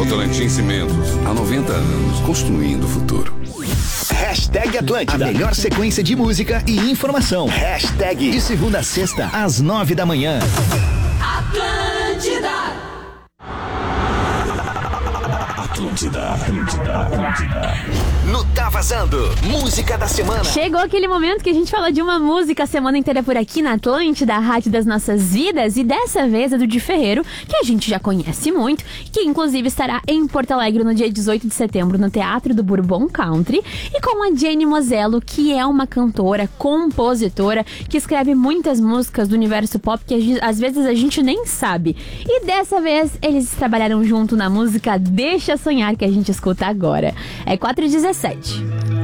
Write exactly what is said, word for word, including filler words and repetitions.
Votorantim Cimentos, há noventa anos, construindo o futuro. Hashtag Atlântida. A melhor sequência de música e informação. Hashtag de segunda a sexta, às nove da manhã. Atlântida. Atlântida, Atlântida, Atlântida. No Tá Vazando, música da semana. Chegou aquele momento que a gente fala de uma música a semana inteira por aqui na Atlântida, a rádio das nossas vidas. E dessa vez é do Di Ferreiro, que a gente já conhece muito, que inclusive estará em Porto Alegre no dia dezoito de setembro no Teatro do Bourbon Country. E com a Jenny Mosello, que é uma cantora, compositora, que escreve muitas músicas do universo pop que às vezes a gente nem sabe. E dessa vez eles trabalharam junto na música Deixa Sonhar, que a gente escuta agora. É quatro e dezessete.